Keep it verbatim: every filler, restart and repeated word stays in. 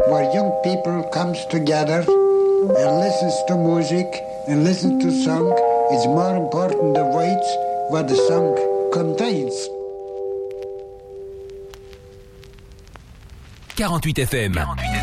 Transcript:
where young people comes together and listens to music and listens to song. It's more important the words what the song contains. quarante-huit F M. quarante-huit